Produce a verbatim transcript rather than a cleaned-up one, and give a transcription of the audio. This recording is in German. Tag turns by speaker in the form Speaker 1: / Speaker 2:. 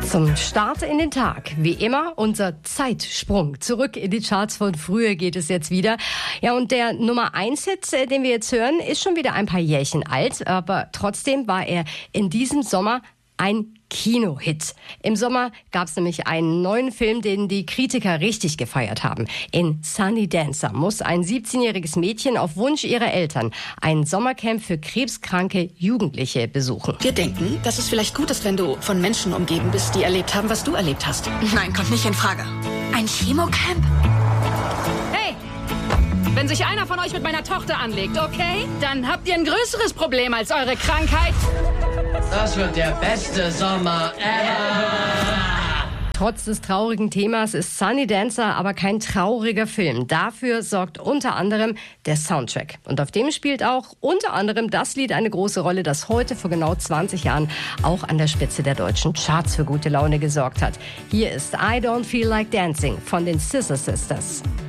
Speaker 1: Zum Start in den Tag, wie immer, unser Zeitsprung. Zurück in die Charts von früher geht es jetzt wieder. Ja, und der Nummer eins Hit, den wir jetzt hören, ist schon wieder ein paar Jährchen alt, aber trotzdem war er in diesem Sommer ein Kinohit. Im Sommer gab es nämlich einen neuen Film, den die Kritiker richtig gefeiert haben. In Sunny Dancer muss ein siebzehnjähriges Mädchen auf Wunsch ihrer Eltern ein Sommercamp für krebskranke Jugendliche besuchen.
Speaker 2: Wir denken, dass es vielleicht gut ist, wenn du von Menschen umgeben bist, die erlebt haben, was du erlebt hast.
Speaker 3: Nein, kommt nicht in Frage. Ein Chemocamp?
Speaker 2: Hey! Wenn sich einer von euch mit meiner Tochter anlegt, okay? Dann habt ihr ein größeres Problem als eure Krankheit.
Speaker 4: Das wird der beste Sommer ever.
Speaker 1: Trotz des traurigen Themas ist Sunny Dancer aber kein trauriger Film. Dafür sorgt unter anderem der Soundtrack. Und auf dem spielt auch unter anderem das Lied eine große Rolle, das heute vor genau zwanzig Jahren auch an der Spitze der deutschen Charts für gute Laune gesorgt hat. Hier ist I Don't Feel Like Dancing von den Scissor Sisters.